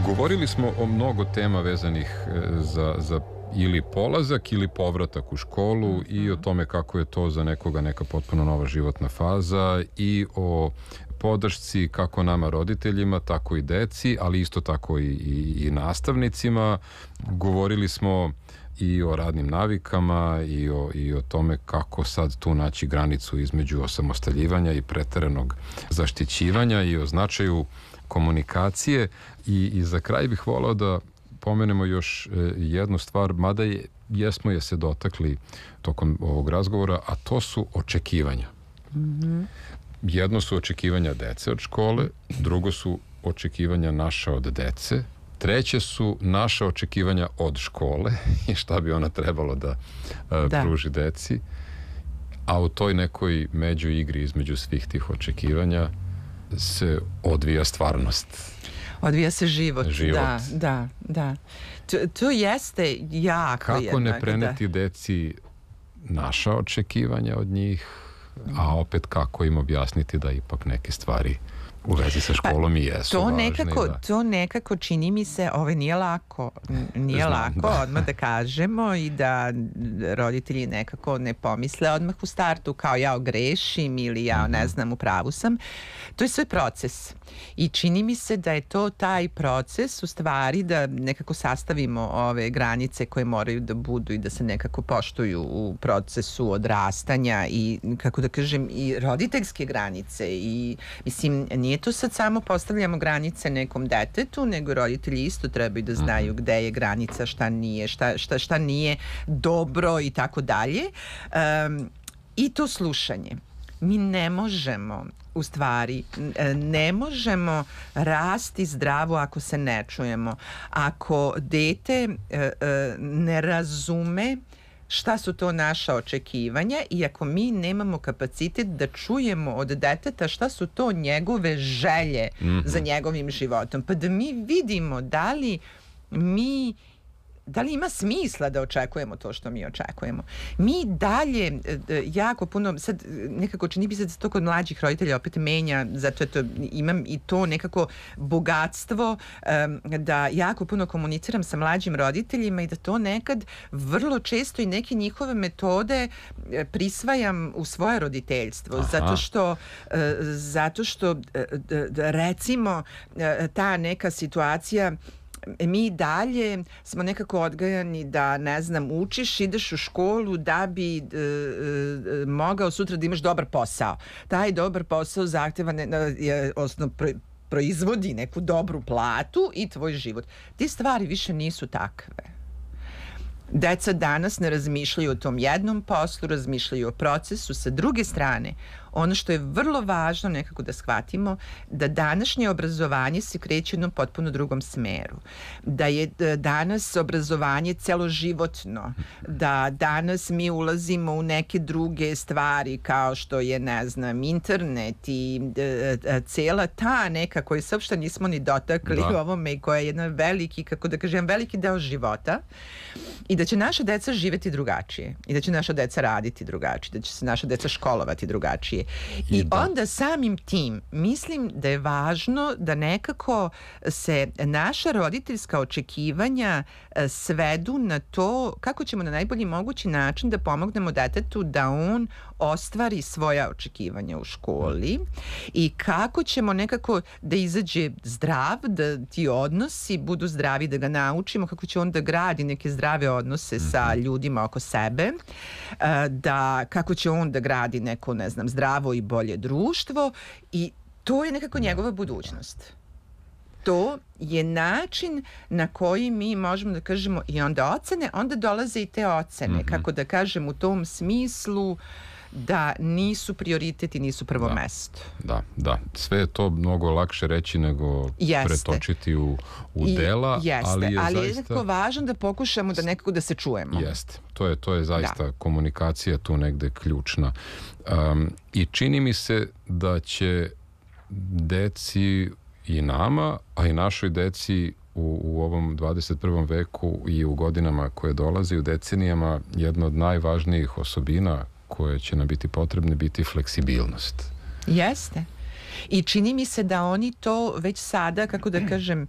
Govorili smo o mnogo tema vezanih za ili polazak ili povratak u školu i o tome kako je to za nekoga neka potpuno nova životna faza i o podršci kako nama roditeljima, tako i deci, ali isto tako i nastavnicima. Govorili smo i o radnim navikama i o tome kako sad tu naći granicu između osamostaljivanja i preteranog zaštićivanja i o značaju komunikacije i za kraj bih volao da pomenemo još jednu stvar, mada jesmo je se dotakli tokom ovog razgovora, a to su očekivanja. Jedno su očekivanja dece od škole, drugo su očekivanja naša od dece, treće su naša očekivanja od škole i šta bi ona trebalo da pruži deci, a u toj nekoj među igri između svih tih očekivanja se odvija stvarnost. Odvija se život. Da. To jeste jako jednak. Kako ne preneti deci naša očekivanja od njih, a opet kako im objasniti da ipak neke stvari u vezi sa školom i jesu važne. To nekako čini mi se, nije lako. Nije lako, odmah da kažemo i da roditelji nekako ne pomisle odmah u startu kao ja grešim ili ja ne znam, u pravu sam. To je sve proces. I čini mi se da je to taj proces u stvari da nekako sastavimo ove granice koje moraju da budu i da se nekako poštuju u procesu odrastanja i, kako da kažem, i roditeljske granice. I mislim, nije to sad samo postavljamo granice nekom detetu, nego roditelji isto trebaju da znaju gde je granica, šta nije dobro i tako dalje. I to slušanje. Mi ne možemo, u stvari, ne možemo rasti zdravo ako se ne čujemo. Ako dete ne razume šta su to naša očekivanja i ako mi nemamo kapacitet da čujemo od deteta šta su to njegove želje za njegovim životom, pa da mi vidimo da li ima smisla da očekujemo to što mi očekujemo. Mi dalje jako puno, sad nekako čini bi se da se to kod mlađih roditelja opet menja, zato imam i to nekako bogatstvo da jako puno komuniciram sa mlađim roditeljima i da to nekad vrlo često i neke njihove metode prisvajam u svoje roditeljstvo. Zato što recimo ta neka situacija, mi dalje smo nekako odgajani da, ne znam, učiš, ideš u školu da bi mogao sutra da imaš dobar posao. Taj dobar posao zahteva proizvodi neku dobru platu i tvoj život. Te stvari više nisu takve. Deca danas ne razmišljaju o tom jednom poslu, razmišljaju o procesu. Sa druge strane, ono što je vrlo važno nekako da shvatimo, da današnje obrazovanje se kreće u jednom potpuno drugom smeru. Da je danas obrazovanje celoživotno, da danas mi ulazimo u neke druge stvari kao što je, ne znam, internet i cela ta neka koju se uopšte nismo ni dotakli u ovome i koja je jedan veliki, kako da kažem, veliki deo života i da će naša deca živeti drugačije i da će naša deca raditi drugačije, da će se naša deca školovati drugačije. I onda samim tim mislim da je važno da nekako se naša roditeljska očekivanja svedu na to kako ćemo na najbolji mogući način da pomognemo detetu da on ostvari svoja očekivanja u školi i kako ćemo nekako da izađe zdrav, da ti odnosi budu zdravi, da ga naučimo kako će on da gradi neke zdrave odnose sa ljudima oko sebe, da kako će on da gradi neko, ne znam, zdravo i bolje društvo i to je nekako njegova budućnost. To je način na koji mi možemo da kažemo i onda ocene, onda dolaze i te ocene, kako da kažem u tom smislu da nisu prioritet i nisu prvo mesto. Da. Sve je to mnogo lakše reći nego pretočiti u dela, ali je zaista važno da pokušamo da nekako da se čujemo. Jeste. To je zaista komunikacija tu negde ključna. I čini mi se da će deci i nama, a i našoj deci u ovom 21. veku i u godinama koje dolazi, u decenijama, jedna od najvažnijih osobina koje će nam biti potrebne biti fleksibilnost. Jeste. I čini mi se da oni to već sada, kako da kažem,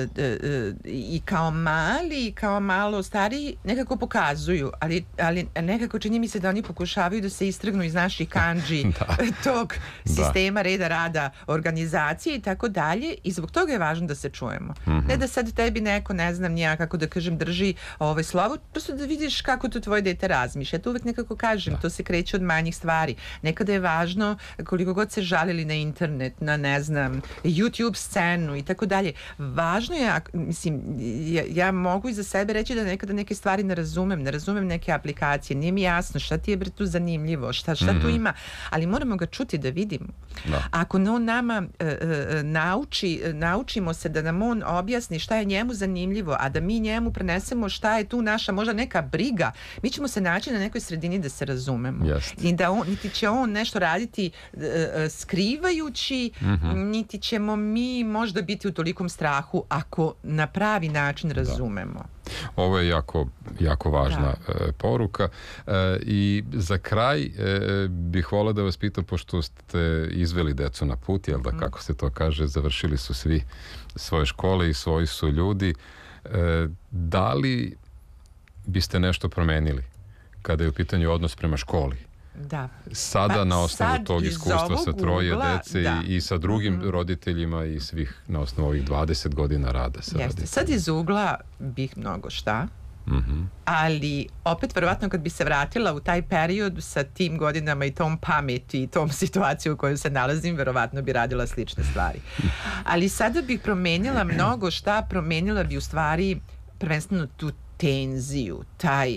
i kao mali i kao malo stariji nekako pokazuju, ali nekako čini mi se da oni pokušavaju da se istrgnu iz naših kandži tog sistema reda, rada, organizacije i tako dalje, i zbog toga je važno da se čujemo. Ne da sad tebi neko, ne znam nija, kako da kažem, drži slovo, prosto da vidiš kako to tvoje dete razmišlja. Ja to uvek nekako kažem, to se kreće od manjih stvari. Nekada je važno, koliko god se žalili na internet, na, ne znam, YouTube scenu i tako dalje. Važno je, mislim, ja mogu i za sebe reći da nekada neke stvari ne razumem neke aplikacije, nije mi jasno šta ti je bre tu zanimljivo, šta tu ima, ali moramo ga čuti da vidimo. Ako on nama naučimo se da nam on objasni šta je njemu zanimljivo, a da mi njemu prenesemo šta je tu naša možda neka briga, mi ćemo se naći na nekoj sredini da se razumemo. I da niti će on nešto raditi skrivajući, niti ćemo mi možda biti u tolikom strahu ako na pravi način razumemo. Ovo je jako važna poruka. I za kraj bih voleo da vas pitam, pošto ste izveli decu na put, jel da, kako se to kaže, završili su svi svoje škole i svoji su ljudi, da li biste nešto promenili kada je u pitanju odnos prema školi? Da. Sada na osnovu tog iskustva sa troje dece i sa drugim roditeljima i svih na osnovu ovih 20 godina rada sa roditeljima. Sad iz ugla bih mnogo šta, ali opet verovatno kad bi se vratila u taj period sa tim godinama i tom pameti i tom situaciju u kojoj se nalazim, verovatno bi radila slične stvari. Ali sada bih promenila mnogo šta, promenila bi u stvari prvenstveno tu tenziju, taj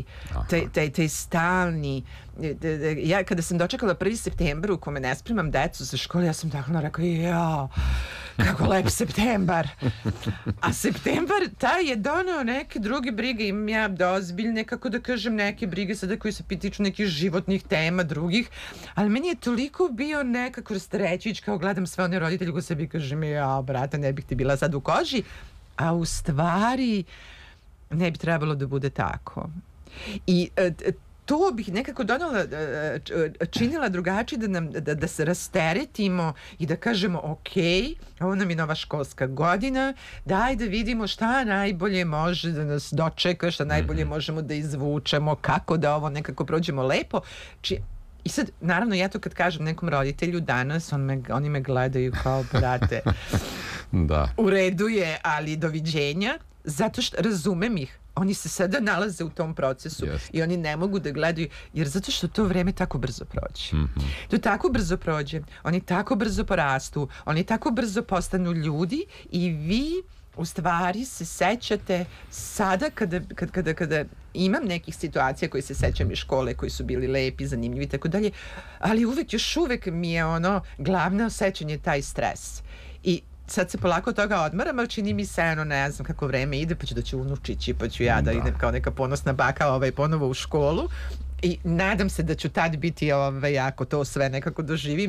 stalni. Ja kada sam dočekala 1. septembar u kome ne spremam decu za školu, ja sam tako rekao, kako lep septembar. A septembar taj je doneo neke druge brige, imam ja ozbiljne, kako da kažem, neke brige sada koji se tiču nekih životnih tema drugih, ali meni je toliko bio nekako rasterećujući, kao gledam sve one roditelje koji sebi kažem, brate, ne bih ti bila sad u koži, a u stvari ne bi trebalo da bude tako. I to bih nekako činila drugačije, da se rasteretimo i da kažemo ok, ovo nam je nova školska godina, daj da vidimo šta najbolje može da nas dočeka, šta najbolje možemo da izvučemo, kako da ovo nekako prođemo lepo. I sad, naravno, ja to kad kažem nekom roditelju danas, oni me gledaju kao, brate, u redu je, ali doviđenja, zato što razumem ih. Oni se sada nalaze u tom procesu i oni ne mogu da gledaju, jer zato što to vreme tako brzo prođe. To tako brzo prođe, oni tako brzo porastu, oni tako brzo postanu ljudi i vi u stvari se sećate sada kada imam nekih situacija koje se sećam iz škole, koji su bili lepi, zanimljivi i tako dalje, ali još uvek mi je glavno sećanje taj stres. I sad se polako od toga odmaram, ali čini mi se, ne znam kako vreme ide, pa ću doći unučići, pa ću ja da idem kao neka ponosna baka ponovo u školu i nadam se da ću tad biti, ako to sve nekako doživim,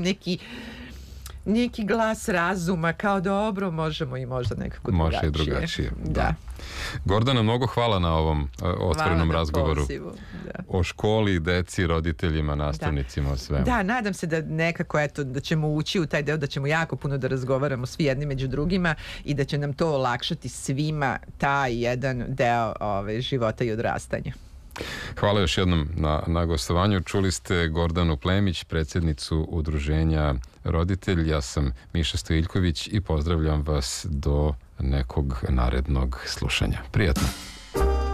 neki glas razuma, kao dobro, možemo i možda nekako drugačije. Može i drugačije. Da. Gordana, mnogo hvala na ovom otvorenom razgovoru o školi, deci, roditeljima, nastavnicima, o svemu. Da, nadam se da nekako, da ćemo ući u taj deo, da ćemo jako puno da razgovaramo svi jedni među drugima i da će nam to olakšati svima taj jedan deo života i odrastanja. Hvala još jednom na gostovanju. Čuli ste Gordanu Plemić, predsjednicu Udruženja Roditelj. Ja sam Miša Stojiljković i pozdravljam vas do nekog narednog slušanja. Prijatno.